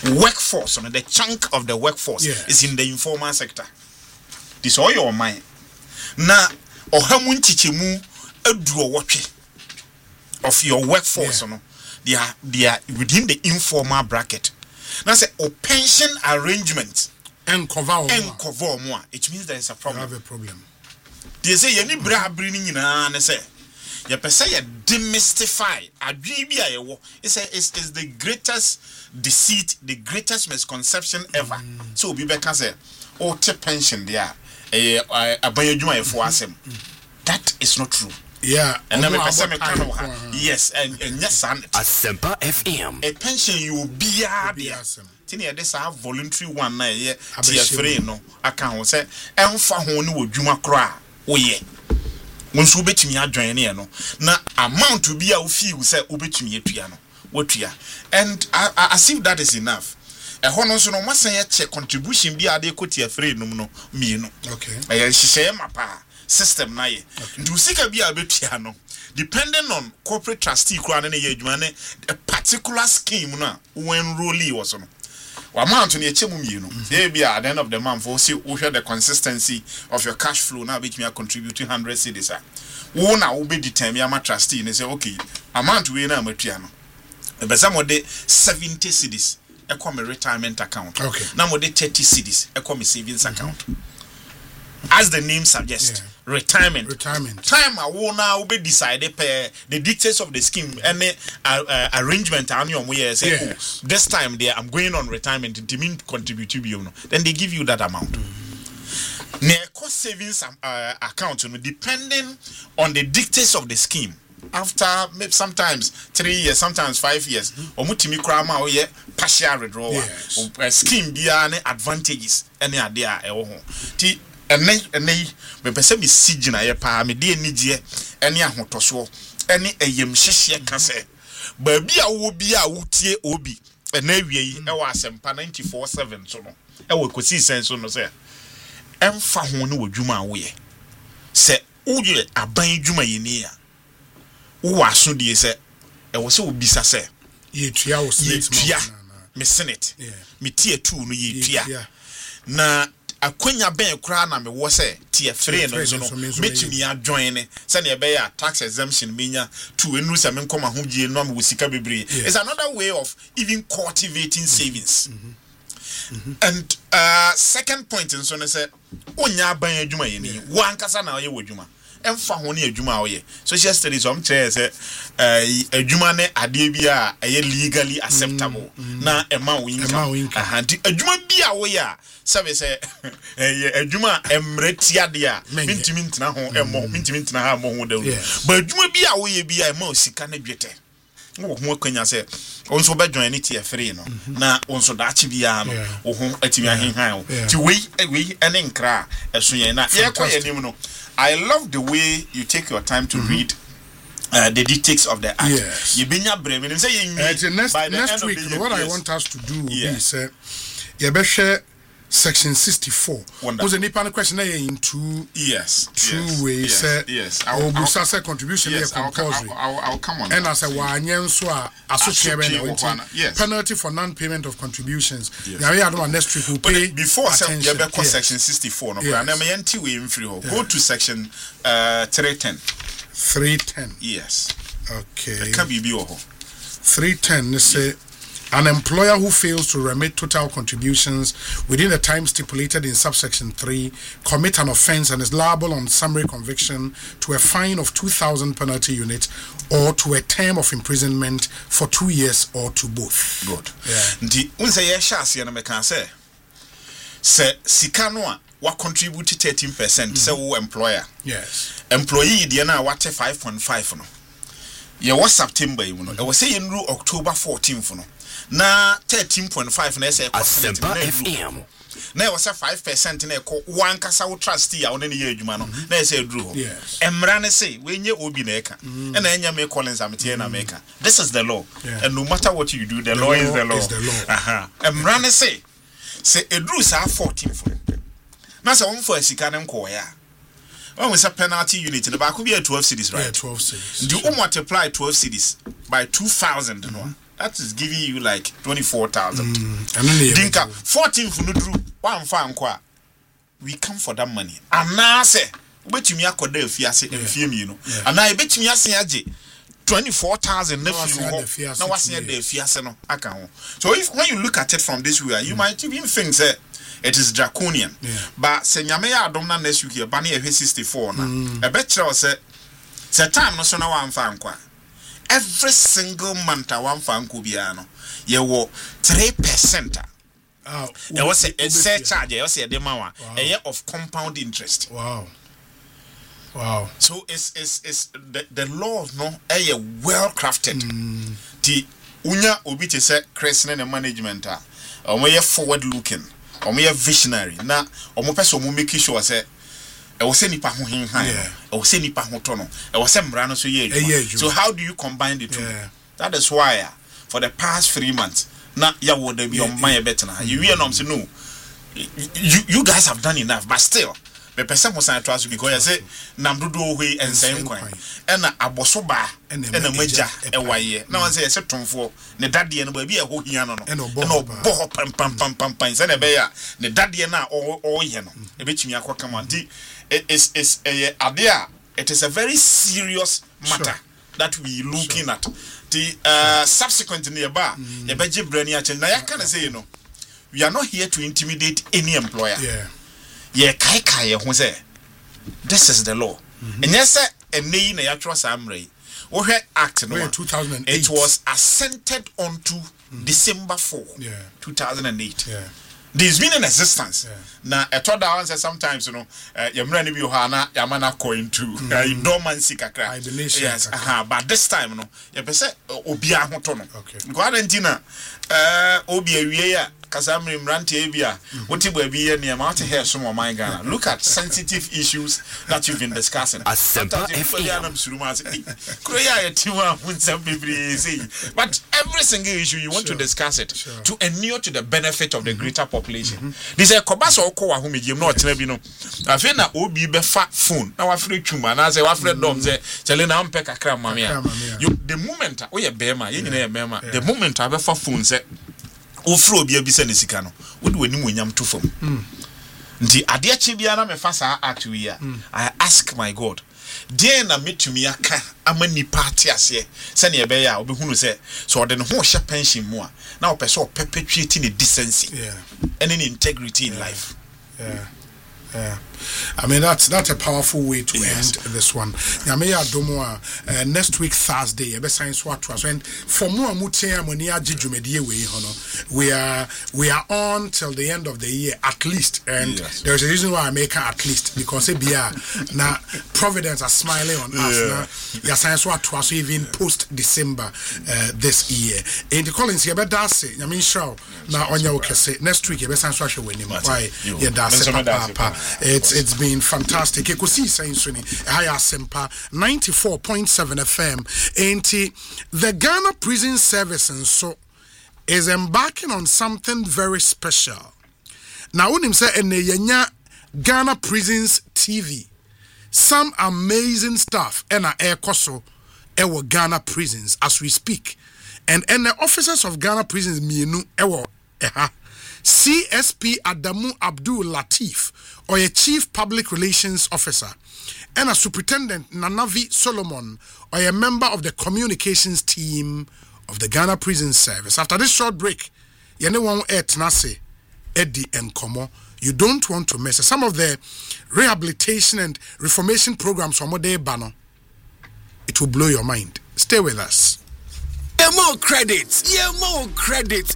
workforce, the chunk of the workforce is in the informal sector. This all your mind. Now, ohamun chichemu edro watch of your workforce, they are within the informal bracket. Now say pension arrangement and cover more. It means there is a problem. You have a problem. They say you need bra bringing in and say you say you demystify it's the greatest deceit, the greatest misconception ever. So be better say pension there that is not true. Yeah, and then yes, and yes, and Asempa FM. A pension you will be Tinia this are voluntary one na ye tier 3 no account say emfa ho ne wodwuma kra wo ye wonso betumi adwan ne no na amount to be a fee say obetumi atua no wotua and as if that is enough hono so no masan ye check contribution bi ade ko tier 3 no mienu okay hyehyɛ mapa system na ye ndu sika bi abetua no depending on corporate trustee kra na ye adwuma ne a particular scheme na when role was no amount ni echemu mienu be at the end of the month for see we the consistency of your cash flow now make me contribute 100 cedis wo na wo be determine am trustee and say okay amount we na matua no be some of the 70 cedis e come retirement account now mo the 30 cedis e come savings account as the name suggests retirement time a wo na wo be decide per the dictates of the scheme any arrangement and you say this time there I'm going on retirement to mean contribute to you then they give you that amount ne cost savings account depending on the dictates of the scheme after maybe sometimes 3 years sometimes 5 years omutimi kra ma o partial withdrawal scheme bia ne advantages any ade a ewo ho ti ene me pese me sigina ye pa me de anigye ene ahotoso ene eyem hyehye ka se ba bia wo bia wotie obi ene awie yi e wa asempa 94.7 so no e wo kosi senso no se emfa ho ne wodwuma wo ye se uye aban dwuma ye ni a wo aso die se e wo se obisa se ye tua wo me senate me tie 2 no ye tua na akonya ben kra na me wo se tie 3 no so no metumi adjoin ne se na be ya tax exemption menya to enu se me nkoma ho gie no me wosika bebre is another way of even cultivating savings. And second point in so ne se onya ban adwuma ye ni wan kasa na ye wodwuma emfa ho ne adwuma wo ye social studies om kire se adwuma ne ade bia legally acceptable na ema wo income adwuma bia wo ya sabe se adwuma emretia de a mintimi ntena ho emo mintimi ntena ha mo ho dawo ba adwuma bia wo ye bia ema osika na dwete wo ho akanya se onso be join it here free no na onso da achi bia no wo ho atimi ahenhan ti we ene nkra eso yen na ye kwa yanim no. I love the way you take your time to read the dictates of the act. Yes. You been your brain. Next week, what I want us to do is section 64. Was a Nipan question into two ways. Yes. I'll say contribution. Yes, I'll come on. And as a penalty for non-payment of contributions. Now we have one next week. We'll pay before section 64. Go to section 310. 310. Yes. Okay. 310. Say. An employer who fails to remit total contributions within the time stipulated in subsection 3 commit an offence and is liable on summary conviction to a fine of 2,000 penalty units or to a term of imprisonment for 2 years or to both. Good. Ndi unse ye shasi na meka say sika no a wa contribute 13% say wo employer. Yes. Employee de na wa 5.5 no. Ye was September you know. E was say in October 14th no. Na 13.5 na say Asempa FM na was 5% na ko wan kasa wo trustee a wona ne ye adwuma no na say duru ho emra ne say we nye obi na eka na enya me Collins ametie na meka. This is the law and no matter what you do the law is the law. Emra ne say eduru sa 14 na say won for asika ne nko ya when we say penalty unit the back will be 12 cedis right 12 cedis do you multiply 12 cedis by 2,000 no that is giving you like 24,000. Dinka 14 for Nudru, 1 fan qua. We come for that money. And now say, bet you me a code if you say, you know, and I bet me a say, 24,000 now what's the fiasco no account. So if when you look at it from this way, you might even think that it is draconian. But say nyame ya adom na next week ba na 64 na. E be kire say time no so na wan fa nkwa. Every single month a wan fa nkwa bia no ye wo 3%. There was a charge, you say the mawa, a year of compound interest. Wow. So it's the law no a well crafted. The unya obi te say creating and management or we forward looking or we visionary. Na or mo person mo make sure say e wo se nipa ho hin han e wo se nipa ho to no e wo se mra no so ye. So how do you combine the two? That is why for the past 3 months na ya wo dey be on my bet na you hear no say no you guys have done enough but still the person was saying to because I say namdodo we and same kwan and aboso ba and maja e waye na wan say say tonfo ne dadie no ba bi e ho hia no no bo pam say na be ya ne dadie na o ye no e be chimi akwa kama nti it is a very serious matter that we looking at the subsequent nearby e be gibrani a na ya can say you know we are not here to intimidate any employer kai who say this is the law and yes ene na ya trust amre wo hwe act no 2008 it was assented onto December 4 2008 there's been in existence na eto da one say sometimes you know yamra ni bi ho na yamana coin to dormancy kakra yes but this time no you be say obi ahoto no because Argentina obi awie ya Kasamri Mranti Abia, what you will be in the amount of hair some of my Ghana. Look at sensitive issues that you've been discussing. But every single issue you want to discuss it to inure to the benefit of the greater population. This is a Kobasa Okoa whom you know, Trebino. I feel that Obi be fat phone. Now I free chuma, and I say, what Fred Dom say, Selena Ampeka Cram Mamia. The moment, oh, yeah, Bema, the moment I have a phone say, ofro bia bisa ne sika no wodi wani monyam to fam nti ade achi bia na me fa saa act we ya I ask my God dey na metumi aka amani party ase se ne ebe ya obehunu se so ode ne ho hye pension mu a na opese o perpetuate ne decency and in integrity in life. I mean that's a powerful way to end this one. Nyameya Domoa next week Thursday ebe science what was and for more mutia moni agi dwumedie we hono we are on till the end of the year at least and there's a reason why I make at least because na Providence are smiling on us na ya science what was even post December this year in the Collins ebe dase nyame show na onya okese next week ebe science what we why ya dase papa it's been fantastic. Ekosi saying suni higher sempa 94.7 FM. Enti the Ghana Prison Service and so is embarking on something very special. Now unim say ene yenya Ghana Prisons TV. Some amazing stuff ena ekoso ewo Ghana Prisons as we speak. And the officers of Ghana Prisons mienu ewo CSP Adamu Abdul Latif or a Chief Public Relations Officer and a Superintendent Nanavi Solomon or a member of the communications team of the Ghana Prison Service. After this short break, Yenewon Etnase, Eddie and Komo, you don't want to miss some of the rehabilitation and reformation programs from Ode Bano. It will blow your mind. Stay with us. More credits. More credits.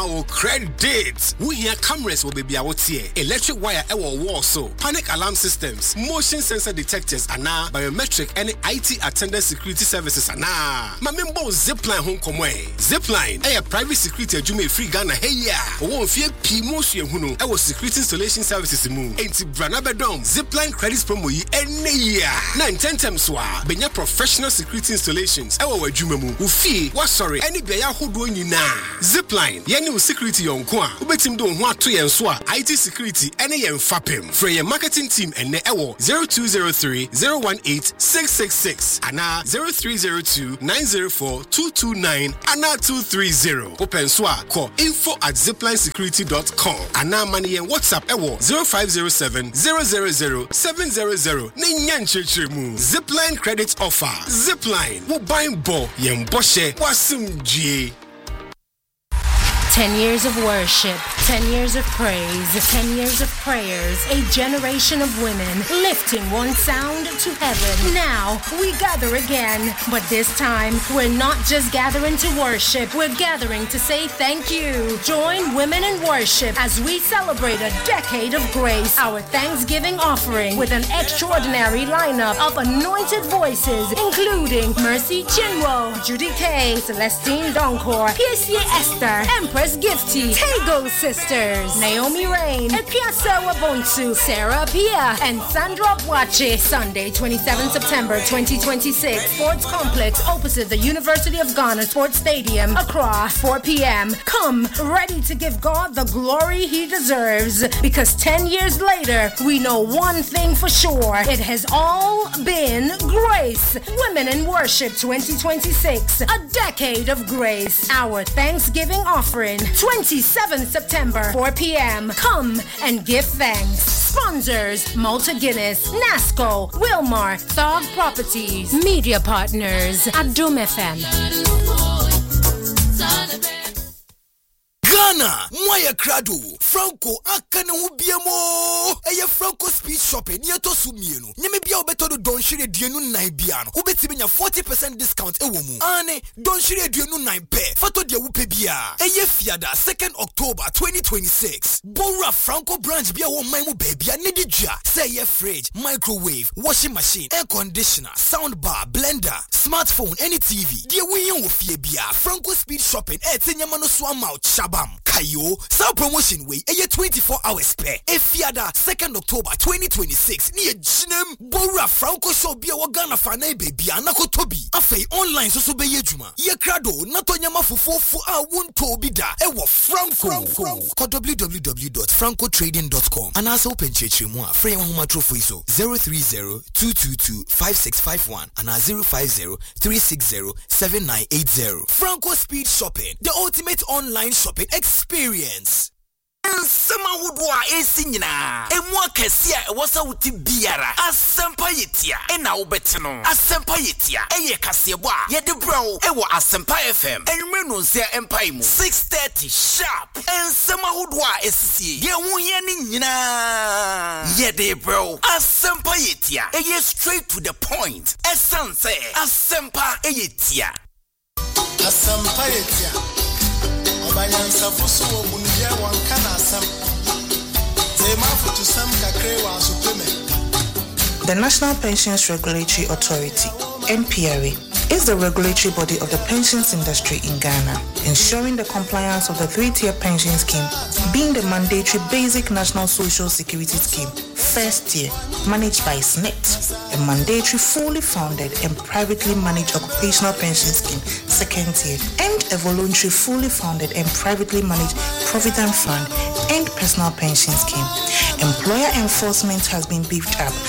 We hear cameras will be out here. Electric wire our wall so. Panic alarm systems. Motion sensor detectors. Ana. Biometric and IT attendant security services. Ana. Mamimbo Zipline home komwe. Zipline. Aya private security jume free Ghana. Hey ya. Owo fie P-motion hunu. Our security installation services mu. Enti Branabedom. Zipline credits promo yi ene ya. 9 times wa. Benya professional security installations. Ewa jume mu. Ufi. What's asɔre ɛne bea ahodoɔ nyinaa. Zipline yɛne security yɔnko a wobɛtim de wo ho ato yɛn so a IT security ɛne yɛn fapem. Frɛ yɛn marketing team ɛnɛ ɛwɔ 0203 018 666 ana 0302 904 229 ana 230. Open so a call info@ziplinesecurity.com ana mane yɛn WhatsApp ɛwɔ 0507 000 700 ne nyankyerɛkyerɛ mu. Zipline credit offer. Zipline wo buying bo yen boshe wasumdie. 10 years of worship, 10 years of praise, 10 years of prayers, a generation of women lifting one sound to heaven. Now we gather again, but this time we're not just gathering to worship, we're gathering to say thank you. Join Women in Worship as we celebrate a decade of grace, our Thanksgiving offering with an extraordinary lineup of anointed voices, including Mercy Chinwo, Judy K, Celestine Donkor, PSA Esther, Empress Gifty, Tego Sisters, Naomi Rain, Epiasa Wabonsu, Sarah Pia, and Sandra Bwache. Sunday, 27 September 2026, Sports Complex opposite the University of Ghana Sports Stadium, Accra, 4 p.m. Come ready to give God the glory he deserves, because 10 years later, we know one thing for sure. It has all been grace. Women in Worship 2026, a decade of grace. Our Thanksgiving offering, 27 September, 4 p.m. Come and give thanks. Sponsors, Malta Guinness, NASCO, Wilmar, Thog Properties. Media partners, Adum FM. Ghana, Moya Crado, Franco, Akana Ubiamo, Aya Franco Speed Shopping, Yato Sumieno, Nemibia Beto Don Shire Dianu Naibiano, Ubetibina 40% discount Ewomu, Ane, Don Shire Dianu Naipe, Fato de Upebia, Aya Fiada, 2nd October 2026, Bora Franco branch Bia Maimu Baby, Nedija, say a fridge, microwave, washing machine, air conditioner, sound bar, blender, smartphone, any TV, Dia Wiyan Wofia, Franco Speed Shopping, Etinyamano Swamau, Shabam. Kayo, some promotion way, a 24 hours pay. Fiada, 2nd October 2026, near Jinem, Bora Franco show be a Ghana Fane baby, Anako Toby. Afe online so be Juma. Ye crado, Natonyama for a won't Toby da, Ewa Franco. Call www.francotrading.com and also open Chechimwa, Frame Huma Trophiso 030-222-5651 and 050-360-7980. Franco Speed Shopping, the ultimate online shopping experience. Sama wudwa esinyina emwa kesia ewosa wuti biara asempa yetia ena ubetino asempa yetia eye kasebo a yede bro ewo asempa FM enwe no nsia empire mu 6:30 sharp ensama wudwa esisi ye huye ni nyina yede bro asempa yetia eye straight to the point essence asempa yetia asempa yetia. The National Pensions Regulatory Authority, NPRA, is the regulatory body of the pensions industry in Ghana, ensuring the compliance of the three-tier pension scheme, being the mandatory basic national social security scheme, first tier, managed by SNET, a mandatory fully funded and privately managed occupational pension scheme, second tier, and a voluntary fully funded and privately managed provident fund and personal pension scheme. Employer enforcement has been beefed up